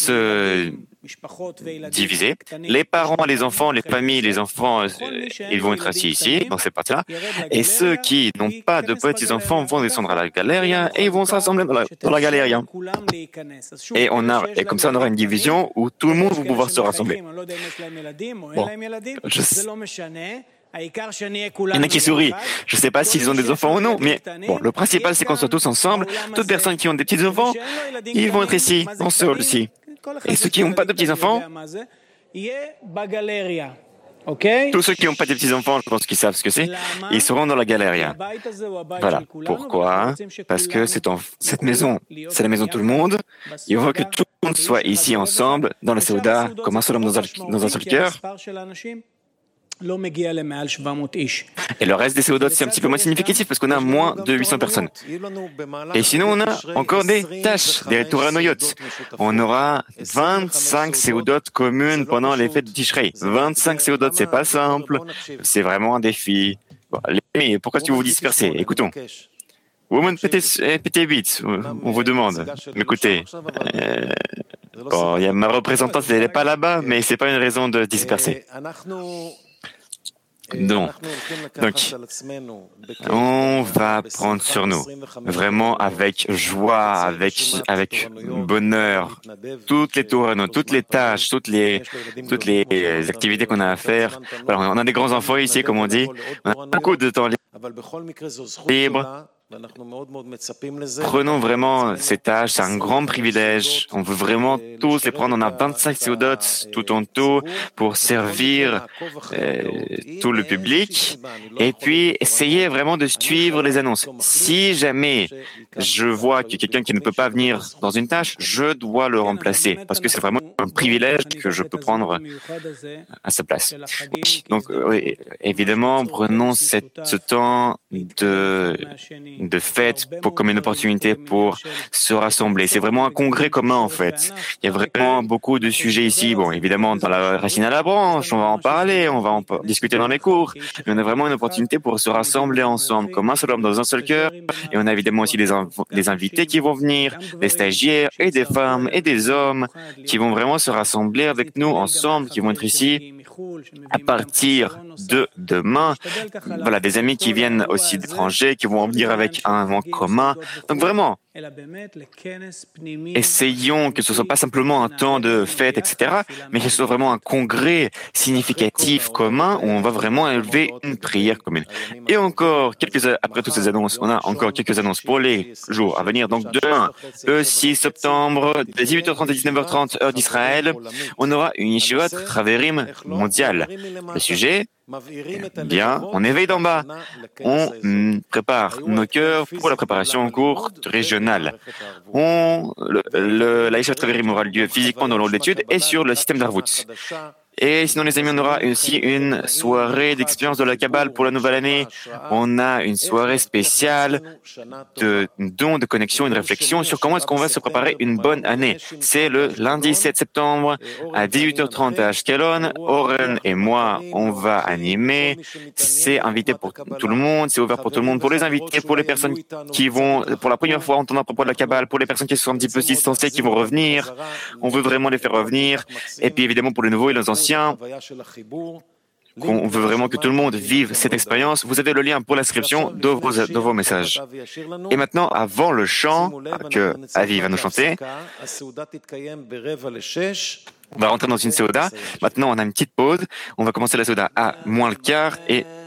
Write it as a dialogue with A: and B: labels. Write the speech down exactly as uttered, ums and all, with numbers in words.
A: se diviser. Les parents, les enfants, les familles, les enfants, euh, ils vont être assis ici, dans cette partie-là. Et ceux qui n'ont pas de petits-enfants vont descendre à la galeria et ils vont se rassembler dans la, dans la galeria. Et, on a, et comme ça, on aura une division où tout le monde va pouvoir se rassembler. Bon, je sais. Il y en a qui sourient. Je ne sais pas s'ils ont des enfants ou non, mais bon, le principal, c'est qu'on soit tous ensemble. Toutes personnes qui ont des petits-enfants, ils vont être ici, en sol ici. Et ceux qui n'ont pas de petits-enfants, tous ceux qui n'ont pas de petits-enfants, je pense qu'ils savent ce que c'est, ils seront dans la galeria. Voilà. Pourquoi? Parce que c'est en, cette maison, c'est la maison de tout le monde. Il faut que tout le monde soit ici ensemble, dans la Seuda, comme un seul homme dans un, dans un seul cœur. Et le reste des Seudot, c'est un petit peu moins significatif parce qu'on a moins de huit cents personnes. Et sinon, on a encore des tâches, des Toranoyot. On aura vingt-cinq Seudot communes pendant les fêtes de Tishrei. vingt-cinq Seudot, c'est pas simple, c'est vraiment un défi. Bon, les, pourquoi est-ce que vous vous dispersez? Écoutons. Woman P T huit, on vous demande. Écoutez, euh, bon, y a ma représentante, elle n'est pas là-bas, mais c'est pas une raison de disperser. Donc, donc, on va prendre sur nous, vraiment avec joie, avec, avec bonheur, toutes les tours, toutes les tâches, toutes les, toutes les activités qu'on a à faire. Alors, on a des grands enfants ici, comme on dit, on a beaucoup de temps libre. Prenons vraiment ces tâches, c'est un grand privilège. On veut vraiment tous les prendre. On a vingt-cinq Seudot tout en tout pour servir euh, tout le public et puis essayer vraiment de suivre les annonces. Si jamais je vois qu'il y a quelqu'un qui ne peut pas venir dans une tâche, je dois le remplacer parce que c'est vraiment un privilège que je peux prendre à sa place. Donc, oui, évidemment, prenons cette, ce temps de de fête pour, comme une opportunité pour se rassembler. C'est vraiment un congrès commun, en fait. Il y a vraiment beaucoup de sujets ici. Bon, évidemment, dans la racine à la branche, on va en parler, on va en discuter dans les cours. Mais on a vraiment une opportunité pour se rassembler ensemble, comme un seul homme dans un seul cœur. Et on a évidemment aussi des, des invités qui vont venir, des stagiaires et des femmes et des hommes qui vont vraiment se rassembler avec nous ensemble, qui vont être ici à partir de demain. Voilà, des amis qui viennent aussi d'étrangers, qui vont venir avec un moment commun. Donc vraiment, essayons que ce ne soit pas simplement un temps de fête, et cetera, mais que ce soit vraiment un congrès significatif commun où on va vraiment élever une prière commune. Et encore, quelques, après toutes ces annonces, on a encore quelques annonces pour les jours à venir. Donc demain, le six septembre, de dix-huit heures trente à dix-neuf heures trente, heure d'Israël, on aura une Yeshivat Chaverim mondiale. Le sujet, eh bien, on éveille d'en bas. On mm, prépare nos cœurs pour la préparation en cours régionale. On, le, le, la Yeshivat Chaverim aura lieu physiquement dans l'ordre d'études et sur le système d'Arvut. Et sinon, les amis, on aura aussi une soirée d'expérience de la Kabbale pour la nouvelle année. On a une soirée spéciale de dons de connexion et de réflexion sur comment est-ce qu'on va se préparer une bonne année. C'est le lundi sept septembre à dix-huit heures trente à Ashkelon. Oren et moi, on va animer. C'est invité pour tout le monde, c'est ouvert pour tout le monde, pour les invités, pour les personnes qui vont pour la première fois entendre à propos de la Kabbale, pour les personnes qui sont un petit peu distancées, qui vont revenir. On veut vraiment les faire revenir. Et puis évidemment pour les nouveaux et les anciens, qu'on veut vraiment que tout le monde vive cette expérience. Vous avez le lien pour l'inscription de vos, de vos messages. Et maintenant, avant le chant que Avi va nous chanter, on va rentrer dans une Seuda. Maintenant, on a une petite pause. On va commencer la Seuda à moins le quart et